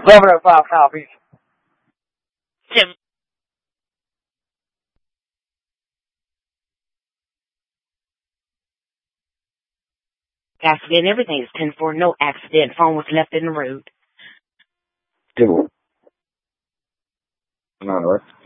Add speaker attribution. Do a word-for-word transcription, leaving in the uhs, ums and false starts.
Speaker 1: eleven oh five copies.
Speaker 2: Tim. Accident, everything is ten four, no accident. Phone was left in the road.
Speaker 1: Two. None, right?